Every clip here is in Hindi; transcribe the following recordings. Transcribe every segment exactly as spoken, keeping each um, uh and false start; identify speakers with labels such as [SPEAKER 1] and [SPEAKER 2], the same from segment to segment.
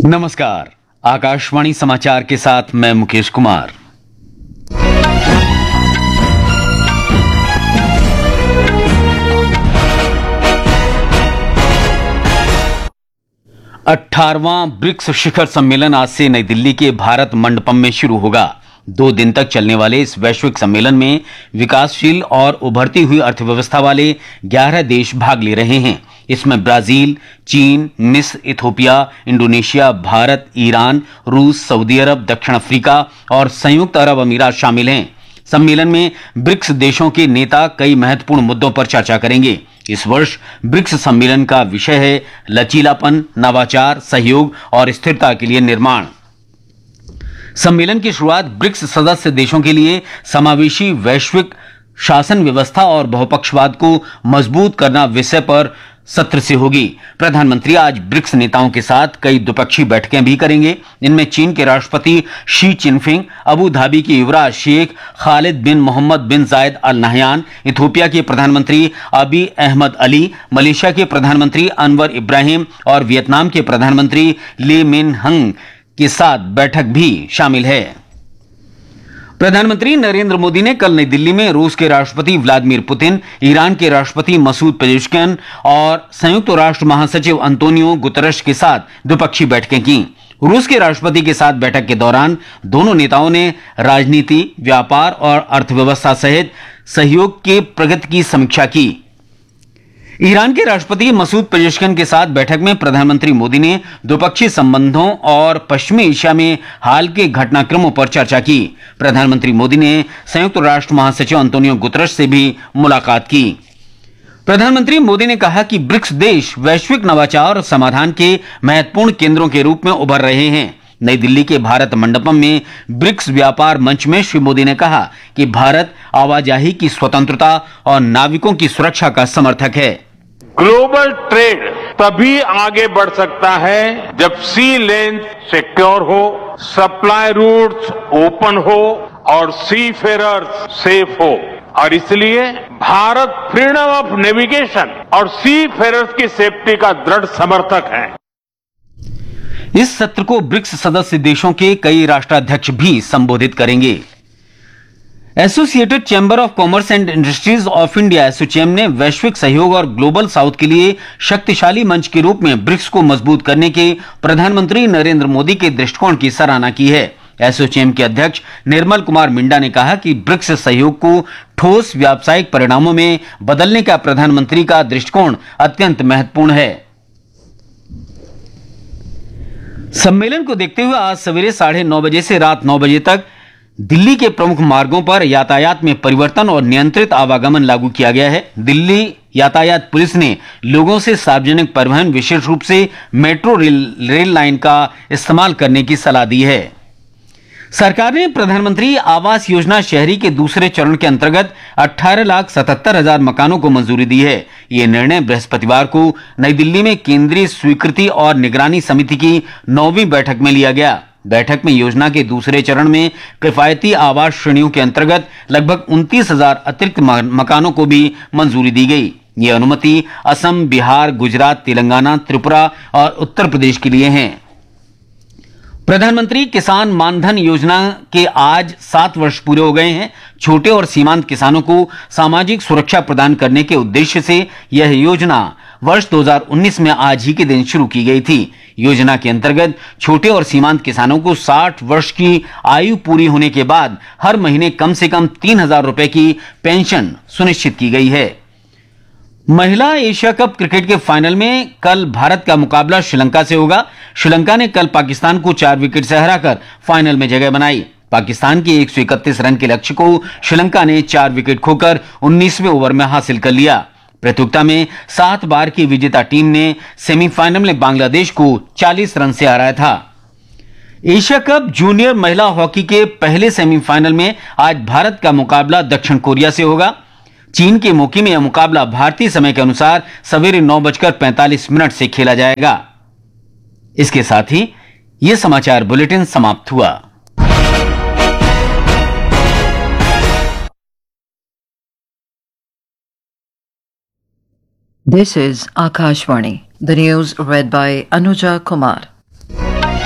[SPEAKER 1] नमस्कार। आकाशवाणी समाचार के साथ मैं मुकेश कुमार। अठारहवां ब्रिक्स शिखर सम्मेलन आज से नई दिल्ली के भारत मंडपम में शुरू होगा। दो दिन तक चलने वाले इस वैश्विक सम्मेलन में विकासशील और उभरती हुई अर्थव्यवस्था वाले ग्यारह देश भाग ले रहे हैं। इसमें ब्राजील, चीन, मिस्र, इथोपिया, इंडोनेशिया, भारत, ईरान, रूस, सऊदी अरब, दक्षिण अफ्रीका और संयुक्त अरब अमीरात शामिल हैं। सम्मेलन में ब्रिक्स देशों के नेता कई महत्वपूर्ण मुद्दों पर चर्चा करेंगे। इस वर्ष ब्रिक्स सम्मेलन का विषय है लचीलापन, नवाचार, सहयोग और स्थिरता के लिए निर्माण। सम्मेलन की शुरुआत ब्रिक्स सदस्य देशों के लिए समावेशी वैश्विक शासन व्यवस्था और बहुपक्षवाद को मजबूत करना विषय पर सत्र से होगी। प्रधानमंत्री आज ब्रिक्स नेताओं के साथ कई द्विपक्षीय बैठकें भी करेंगे। इनमें चीन के राष्ट्रपति शी चिनफिंग, अबू धाबी के युवराज शेख खालिद बिन मोहम्मद बिन जायद अल नहयान, इथोपिया के प्रधानमंत्री अबी अहमद अली, मलेशिया के प्रधानमंत्री अनवर इब्राहिम और वियतनाम के प्रधानमंत्री ले मिन हंग के साथ बैठक भी शामिल है। प्रधानमंत्री नरेंद्र मोदी ने कल नई दिल्ली में रूस के राष्ट्रपति व्लादिमीर पुतिन, ईरान के राष्ट्रपति मसूद पेजेश्किन और संयुक्त राष्ट्र महासचिव अंतोनियो गुतरश के साथ द्विपक्षीय बैठकें की। रूस के राष्ट्रपति के साथ बैठक के दौरान दोनों नेताओं ने राजनीति, व्यापार और अर्थव्यवस्था सहित सहयोग के प्रगति की समीक्षा की। ईरान के राष्ट्रपति मसूद पेजेश्किन के साथ बैठक में प्रधानमंत्री मोदी ने द्विपक्षीय संबंधों और पश्चिमी एशिया में हाल के घटनाक्रमों पर चर्चा की। प्रधानमंत्री मोदी ने संयुक्त राष्ट्र महासचिव अंतोनियो गुतरश से भी मुलाकात की। प्रधानमंत्री मोदी ने कहा कि ब्रिक्स देश वैश्विक नवाचार और समाधान के महत्वपूर्ण केंद्रों के रूप में उभर रहे हैं। नई दिल्ली के भारत मंडपम में ब्रिक्स व्यापार मंच में श्री मोदी ने कहा कि भारत आवाजाही की स्वतंत्रता और नाविकों की सुरक्षा का समर्थक है।
[SPEAKER 2] ग्लोबल ट्रेड तभी आगे बढ़ सकता है जब सी लेन सिक्योर हो, सप्लाई रूट्स ओपन हो और सी फेरर्स सेफ हो। और इसलिए भारत फ्रीडम ऑफ नेविगेशन और सी फेरर्स की सेफ्टी का दृढ़ समर्थक है।
[SPEAKER 1] इस सत्र को ब्रिक्स सदस्य देशों के कई राष्ट्राध्यक्ष भी संबोधित करेंगे। Associated chamber of commerce and industries of India ASSOCHAM ने वैश्विक सहयोग और ग्लोबल साउथ के लिए शक्तिशाली मंच के रूप में ब्रिक्स को मजबूत करने के प्रधानमंत्री नरेंद्र मोदी के दृष्टिकोण की सराहना की है। एसोचैम के अध्यक्ष निर्मल कुमार मिंडा ने कहा कि ब्रिक्स सहयोग को ठोस व्यावसायिक परिणामों में बदलने का प्रधानमंत्री का दृष्टिकोण अत्यंत महत्वपूर्ण है। सम्मेलन को देखते हुए आज सवेरे साढ़े नौ बजे से रात नौ बजे तक दिल्ली के प्रमुख मार्गों पर यातायात में परिवर्तन और नियंत्रित आवागमन लागू किया गया है। दिल्ली यातायात पुलिस ने लोगों से सार्वजनिक परिवहन, विशेष रूप से मेट्रो रेल, रेल लाइन का इस्तेमाल करने की सलाह दी है। सरकार ने प्रधानमंत्री आवास योजना शहरी के दूसरे चरण के अंतर्गत अठारह लाख सतहत्तर हजार मकानों को मंजूरी दी है। यह निर्णय बृहस्पतिवार को नई दिल्ली में केंद्रीय स्वीकृति और निगरानी समिति की नौवीं बैठक में लिया गया। बैठक में योजना के दूसरे चरण में किफायती आवास श्रेणियों के अंतर्गत लगभग उनतीस हजार अतिरिक्त मकानों को भी मंजूरी दी गई। यह अनुमति असम, बिहार, गुजरात, तेलंगाना, त्रिपुरा और उत्तर प्रदेश के लिए है। प्रधानमंत्री किसान मानधन योजना के आज सात वर्ष पूरे हो गए हैं। छोटे और सीमांत किसानों को सामाजिक सुरक्षा प्रदान करने के उद्देश्य से यह योजना वर्ष दो हज़ार उन्नीस में आज ही के दिन शुरू की गई थी। योजना के अंतर्गत छोटे और सीमांत किसानों को साठ वर्ष की आयु पूरी होने के बाद हर महीने कम से कम तीन हजार रुपए की पेंशन सुनिश्चित की गई है। महिला एशिया कप क्रिकेट के फाइनल में कल भारत का मुकाबला श्रीलंका से होगा। श्रीलंका ने कल पाकिस्तान को चार विकेट से हराकर फाइनल में जगह बनाई। पाकिस्तान के एक सौ इकतीस रन के लक्ष्य को श्रीलंका ने चार विकेट खोकर उन्नीसवें ओवर में हासिल कर लिया। प्रतियोगिता में सात बार की विजेता टीम ने सेमीफाइनल में बांग्लादेश को चालीस रन से हराया था। एशिया कप जूनियर महिला हॉकी के पहले सेमीफाइनल में आज भारत का मुकाबला दक्षिण कोरिया से होगा। चीन के मोकी में यह मुकाबला भारतीय समय के अनुसार सवेरे नौ बजकर पैंतालीस मिनट से खेला जाएगा। इसके साथ ही यह समाचार बुलेटिन समाप्त हुआ।
[SPEAKER 3] This is Akashvani. The news read by Anuja Kumar.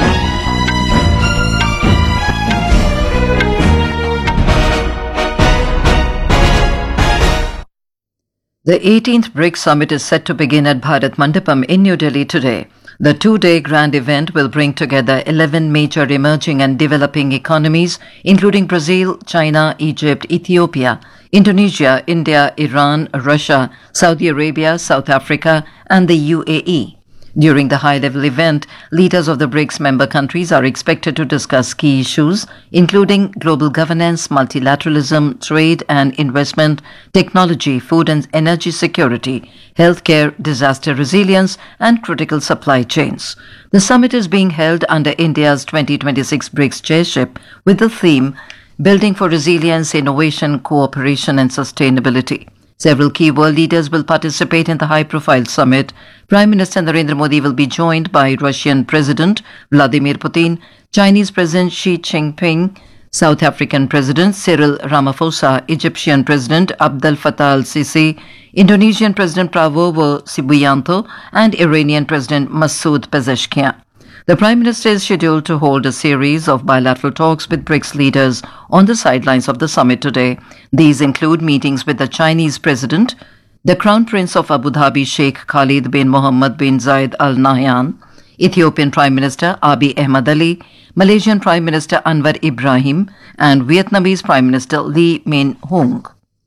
[SPEAKER 3] The eighteenth BRICS Summit is set to begin at Bharat Mandapam in New Delhi today. The two-day grand event will bring together eleven major emerging and developing economies, including Brazil, China, Egypt, Ethiopia, Indonesia, India, Iran, Russia, Saudi Arabia, South Africa, and the U A E. During the high-level event, leaders of the BRICS member countries are expected to discuss key issues, including global governance, multilateralism, trade and investment, technology, food and energy security, healthcare, disaster resilience, and critical supply chains. The summit is being held under India's twenty twenty-six BRICS chairship with the theme Building for Resilience, Innovation, Cooperation and Sustainability. Several key world leaders will participate in the high-profile summit. Prime Minister Narendra Modi will be joined by Russian President Vladimir Putin, Chinese President Xi Jinping, South African President Cyril Ramaphosa, Egyptian President Abdel Fattah al-Sisi, Indonesian President Prabowo Subianto, and Iranian President Masoud Pezeshkian. The Prime Minister is scheduled to hold a series of bilateral talks with BRICS leaders on the sidelines of the summit today. These include meetings with the Chinese President, the Crown Prince of Abu Dhabi Sheikh Khalid bin Mohammed bin Zayed Al Nahyan, Ethiopian Prime Minister Abiy Ahmed Ali, Malaysian Prime Minister Anwar Ibrahim, and Vietnamese Prime Minister Lee Min Hoong.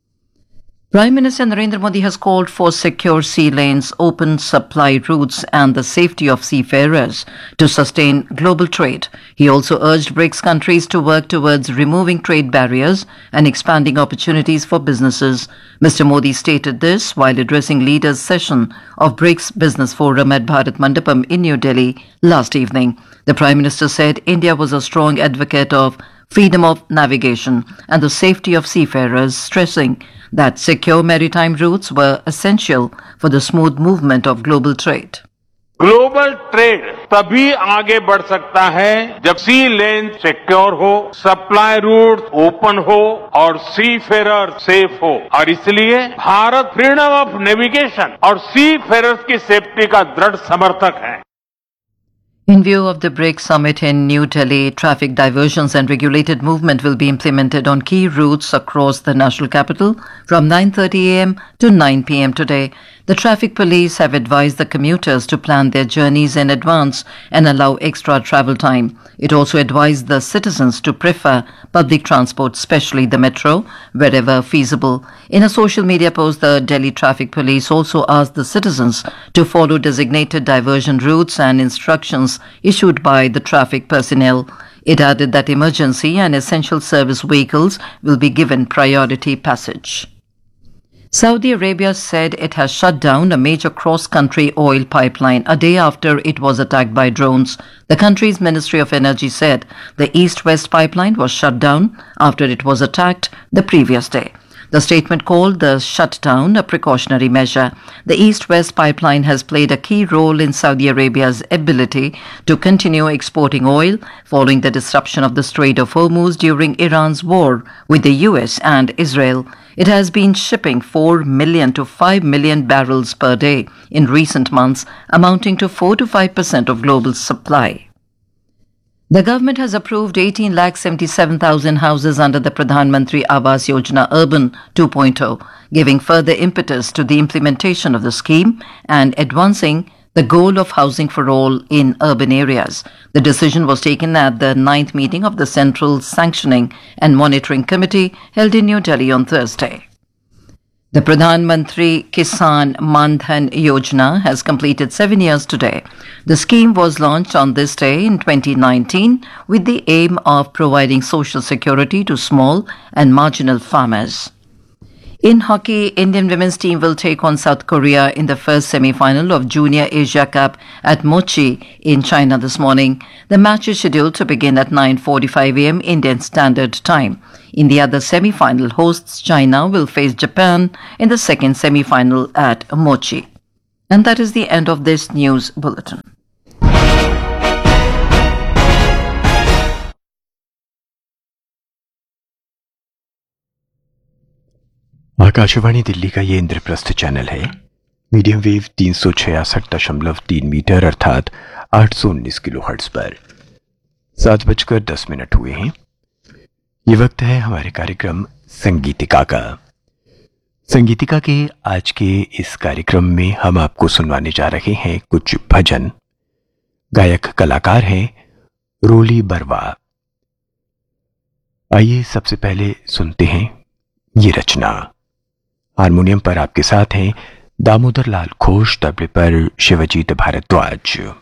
[SPEAKER 3] Prime Minister Narendra Modi has called for secure sea lanes, open supply routes and the safety of seafarers to sustain global trade. He also urged BRICS countries to work towards removing trade barriers and expanding opportunities for businesses. Mister Modi stated this while addressing leaders' session of BRICS Business Forum at Bharat Mandapam in New Delhi last evening. The Prime Minister said India was a strong advocate of freedom of navigation and the safety of seafarers, stressing that secure maritime routes were essential for the smooth movement of global trade.
[SPEAKER 2] Global trade तभी आगे बढ़ सकता है जब सी लेन सिक्योर हो, सप्लाई रूट ओपन हो और सी फेरर सेफ हो। और इसलिए भारत फ्रीडम ऑफ नेविगेशन और सी फेरर्स की सेफ्टी का दृढ़ समर्थक है।
[SPEAKER 3] In view of the BRICS summit in New Delhi, traffic diversions and regulated movement will be implemented on key routes across the national capital from nine thirty a m to nine p m today. The traffic police have advised the commuters to plan their journeys in advance and allow extra travel time. It also advised the citizens to prefer public transport, especially the metro, wherever feasible. In a social media post, the Delhi Traffic Police also asked the citizens to follow designated diversion routes and instructions issued by the traffic personnel. It added that emergency and essential service vehicles will be given priority passage. Saudi Arabia said it has shut down a major cross-country oil pipeline a day after it was attacked by drones. The country's Ministry of Energy said the East-West pipeline was shut down after it was attacked the previous day. The statement called the shutdown a precautionary measure. The East-West pipeline has played a key role in Saudi Arabia's ability to continue exporting oil following the disruption of the Strait of Hormuz during Iran's war with the U S and Israel. It has been shipping four million to five million barrels per day in recent months, amounting to four to five percent of global supply. The government has approved eighteen lakh seventy-seven thousand houses under the Pradhan Mantri Awas Yojana Urban two point oh, giving further impetus to the implementation of the scheme and advancing the goal of housing for all in urban areas. The decision was taken at the ninth meeting of the Central Sanctioning and Monitoring Committee held in New Delhi on Thursday. The Pradhan Mantri Kisan Man Dhan Yojana has completed seven years today. The scheme was launched on this day in twenty nineteen with the aim of providing social security to small and marginal farmers. In hockey, Indian women's team will take on South Korea in the first semi-final of Junior Asia Cup at Mochi in China this morning. The match is scheduled to begin at nine forty-five a m Indian Standard Time. In the other semi-final, hosts China will face Japan in the second semi-final at Mochi. And that is the end of this news bulletin.
[SPEAKER 4] Akashvani Delhi का ये इंद्रप्रस्थ चैनल है। मीडियम वेव तीन सौ छियासठ दशमलव तीन मीटर अर्थात आठ सौ उन्नीस किलो हर्ट्ज पर सात बजकर दस मिनट हुए हैं। ये वक्त है हमारे कार्यक्रम संगीतिका का। संगीतिका के आज के इस कार्यक्रम में हम आपको सुनवाने जा रहे हैं कुछ भजन। गायक कलाकार हैं रोली बरवा। आइए सबसे पहले सुनते हैं ये रचना। हारमोनियम पर आपके साथ हैं दामोदर लाल घोष, तबले पर शिवजीत भारद्वाज।